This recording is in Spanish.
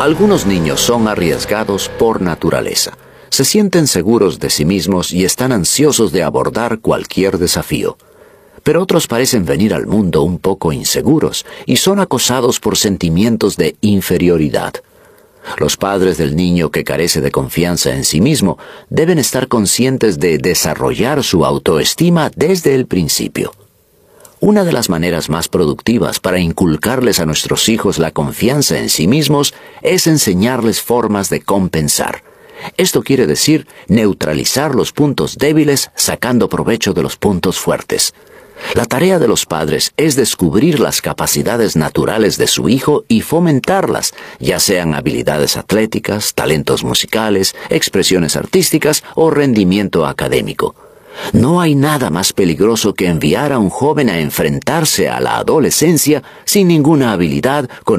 Algunos niños son arriesgados por naturaleza. Se sienten seguros de sí mismos y están ansiosos de abordar cualquier desafío. Pero otros parecen venir al mundo un poco inseguros y son acosados por sentimientos de inferioridad. Los padres del niño que carece de confianza en sí mismo deben estar conscientes de desarrollar su autoestima desde el principio. Una de las maneras más productivas para inculcarles a nuestros hijos la confianza en sí mismos es enseñarles formas de compensar. Esto quiere decir neutralizar los puntos débiles sacando provecho de los puntos fuertes. La tarea de los padres es descubrir las capacidades naturales de su hijo y fomentarlas, ya sean habilidades atléticas, talentos musicales, expresiones artísticas o rendimiento académico. No hay nada más peligroso que enviar a un joven a enfrentarse a la adolescencia sin ninguna habilidad,